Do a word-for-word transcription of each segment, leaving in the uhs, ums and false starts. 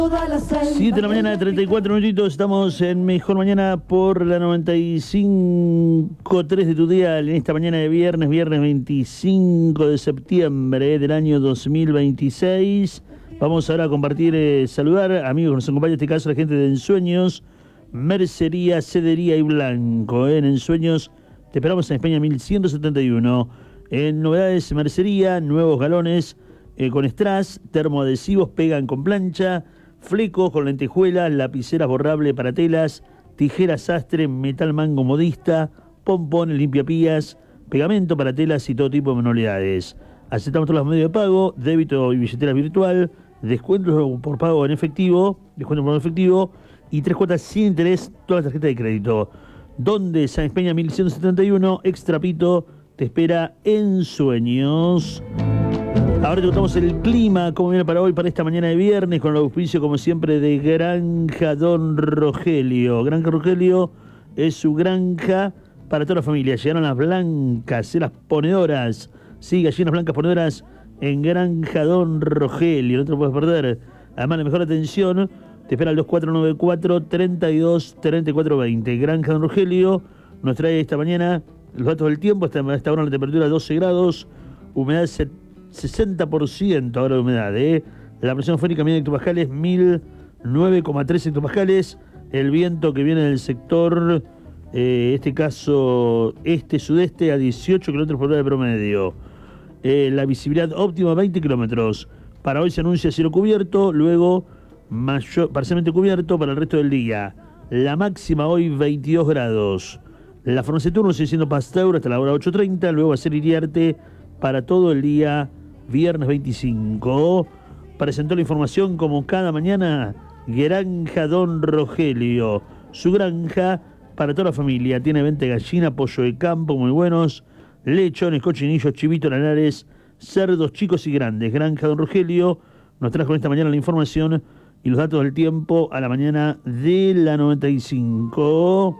siete de la mañana, treinta y cuatro minutitos. Estamos en Mejor Mañana por la noventa y cinco punto tres de tu día en esta mañana de viernes, viernes veinticinco de septiembre del año dos mil veintiséis. Vamos ahora a compartir, eh, saludar amigos que nos acompañan, en este caso la gente de Ensueños, Mercería, Cedería y Blanco. ¿eh? En Ensueños te esperamos en España mil ciento setenta y uno. En novedades, Mercería, nuevos galones eh, con strass, termoadhesivos, pegan con plancha, flecos con lentejuelas, lapiceras borrable para telas, tijeras sastre, metal mango modista, pompones, limpiapías, pegamento para telas y todo tipo de manualidades. Aceptamos todos los medios de pago, débito y billetera virtual, descuentos por pago en efectivo, descuento por efectivo y tres cuotas sin interés, todas las tarjetas de crédito. Donde San Peña mil ciento setenta y uno, Extrapito, te espera en Sueños. Ahora te contamos el clima, cómo viene para hoy, para esta mañana de viernes, con el auspicio, como siempre, de Granja Don Rogelio. Granja Rogelio es su granja para toda la familia. Llegaron las blancas, las ponedoras. Sí, gallinas blancas ponedoras en Granja Don Rogelio. No te lo puedes perder. Además, la mejor atención te espera el dos cuatro nueve cuatro, treinta y dos, treinta y cuatro veinte. Granja Don Rogelio nos trae esta mañana los datos del tiempo. Hasta esta hora la temperatura doce grados, humedad sesenta por ciento ahora de humedad. ¿eh? La presión atmosférica mide en hectopascales, mil nueve coma tres hectopascales. El viento que viene del sector, eh, este caso este-sudeste, a dieciocho kilómetros por hora de promedio. Eh, la visibilidad óptima, veinte kilómetros. Para hoy se anuncia cielo cubierto, luego mayor, parcialmente cubierto para el resto del día. La máxima hoy, veintidós grados. La formación de turno sigue siendo Pasteur hasta la hora ocho treinta, luego va a ser Iriarte para todo el día, viernes veinticinco. Presentó la información como cada mañana Granja Don Rogelio. Su granja para toda la familia. Tiene venta de gallina, pollo de campo muy buenos, lechones, cochinillos, chivitos, lanares, cerdos chicos y grandes. Granja Don Rogelio nos trajo esta mañana la información y los datos del tiempo a la mañana de la noventa y cinco.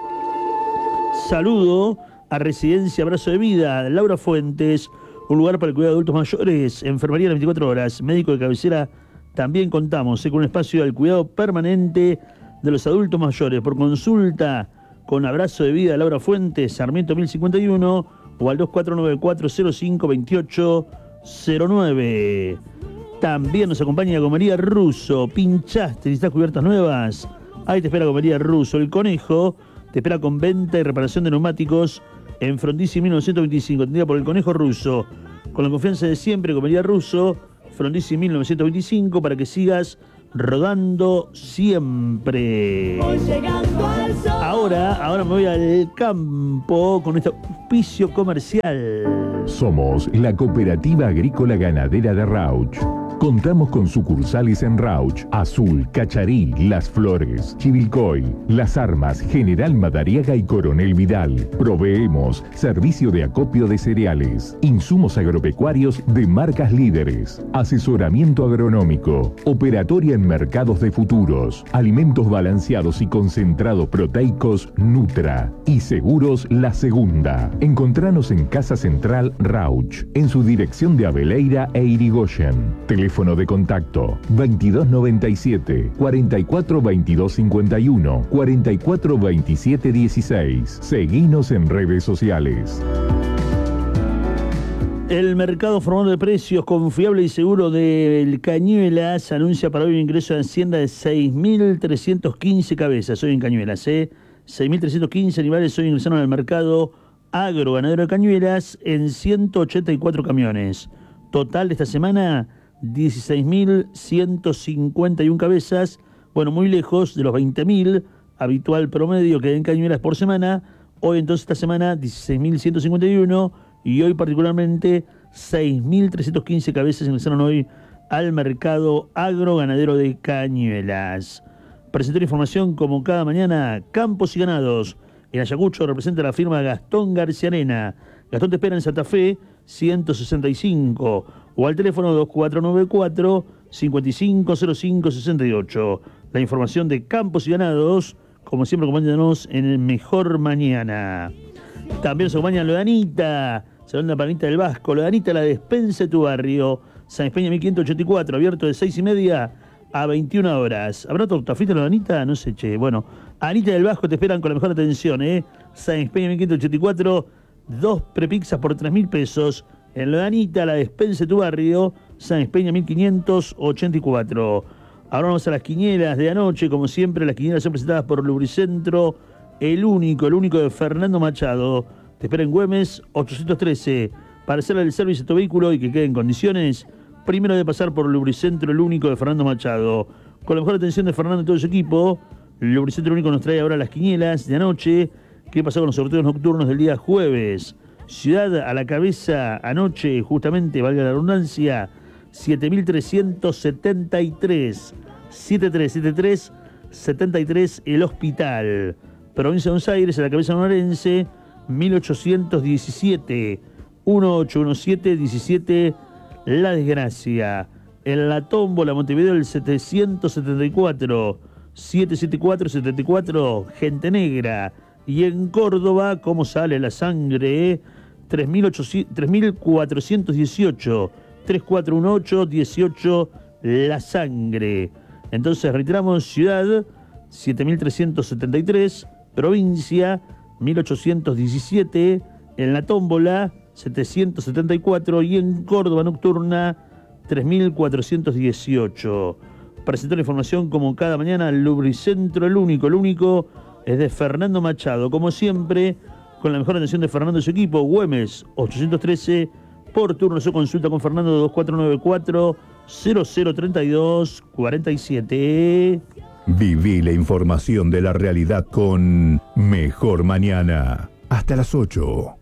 Saludo a Residencia Abrazo de Vida, Laura Fuentes, un lugar para el cuidado de adultos mayores, enfermería las veinticuatro horas, médico de cabecera. También contamos eh, con un espacio del cuidado permanente de los adultos mayores. Por consulta con Abrazo de Vida, Laura Fuentes, Sarmiento mil cincuenta y uno, o al dos cuatro nueve cuatro cero cinco dos ocho cero nueve. También nos acompaña Gomería Russo. Pinchaste, necesitas cubiertas nuevas, ahí te espera Gomería Russo. El Conejo te espera con venta y reparación de neumáticos en Frondizi mil novecientos veinticinco, atendida por el Conejo Russo. Con la confianza de siempre, Comería Russo, Frondizi mil novecientos veinticinco, para que sigas rodando siempre. Ahora, ahora me voy al campo con este auspicio comercial. Somos la Cooperativa Agrícola Ganadera de Rauch. Contamos con sucursales en Rauch, Azul, Cacharí, Las Flores, Chivilcoy, Las Armas, General Madariaga y Coronel Vidal. Proveemos servicio de acopio de cereales, insumos agropecuarios de marcas líderes, asesoramiento agronómico, operatoria en mercados de futuros, alimentos balanceados y concentrados proteicos Nutra y seguros La Segunda. Encontranos en Casa Central Rauch, en su dirección de Abeleira e Irigoyen. Teléfono de contacto veintidós noventa y siete, cuarenta y cuatro veintidós cincuenta y uno, cuarenta y cuatro veintisiete dieciséis. Seguinos en redes sociales. El mercado formador de precios confiable y seguro del Cañuelas anuncia para hoy un ingreso de Hacienda de seis mil trescientos quince cabezas. Hoy en Cañuelas, ¿eh? seis mil trescientos quince animales hoy ingresaron al mercado agro ganadero de Cañuelas en ciento ochenta y cuatro camiones. Total de esta semana, dieciséis mil ciento cincuenta y uno cabezas. Bueno, muy lejos de los veinte mil habitual promedio que hay en Cañuelas por semana. Hoy entonces esta semana dieciséis mil ciento cincuenta y uno y hoy particularmente seis mil trescientos quince cabezas ingresaron hoy al mercado agro ganadero de Cañuelas. Presentó la información como cada mañana Campos y Ganados. En Ayacucho representa la firma Gastón García Arena. Gastón te espera en Santa Fe ciento sesenta y cinco o al teléfono dos cuatro nueve cuatro, cinco cinco cero cinco seis ocho. La información de Campos y Ganados, como siempre, acompáñanos en el Mejor Mañana. También nos acompaña Lodanita, Salón de la Panita del Vasco. Lodanita, la despensa de tu barrio. San Espeña mil quinientos ochenta y cuatro, abierto de seis y media a veintiuna horas. ¿Habrá torta frita la Anita? No sé, che. Bueno, Anita del Vasco te esperan con la mejor atención, ¿eh? Sáenz Peña mil quinientos ochenta y cuatro, dos prepizzas por tres mil pesos. En lo de Anita, la despensa de tu barrio, Sáenz Peña mil quinientos ochenta y cuatro. Ahora vamos a las quinielas de anoche, como siempre, las quinielas son presentadas por Lubricentro, el único, el único de Fernando Machado. Te espera en Güemes ochocientos trece. Para hacerle el servicio a tu vehículo y que quede en condiciones, primero de pasar por Lubricentro, el único de Fernando Machado. Con la mejor atención de Fernando y todo su equipo, Lubricentro, el único, nos trae ahora las quinielas de anoche. ¿Qué pasó con los sorteos nocturnos del día jueves? Ciudad a la cabeza anoche, justamente, valga la redundancia, siete mil trescientos setenta y tres. siete tres siete tres setenta y tres, el Hospital. Provincia de Buenos Aires, a la cabeza bonaerense, mil ochocientos diecisiete. dieciocho diecisiete diecisiete, La Desgracia. En la tómbola Montevideo, el setecientos setenta y cuatro. setecientos setenta y cuatro setenta y cuatro, Gente Negra. Y en Córdoba, ¿cómo sale la sangre? tres mil cuatrocientos dieciocho. tres cuatro uno ocho dieciocho, La Sangre. Entonces reiteramos: ciudad siete mil trescientos setenta y tres, provincia mil ochocientos diecisiete, en la tómbola setecientos setenta y cuatro y en Córdoba nocturna tres mil cuatrocientos dieciocho. Presentó la información como cada mañana Lubricentro, el único, el único es de Fernando Machado, como siempre, con la mejor atención de Fernando y su equipo. Güemes ochocientos trece, por turno su consulta con Fernando, dos cuatro nueve cuatro cero cero tres dos cuatro siete. Viví la información de la realidad con Mejor Mañana. Hasta las ocho.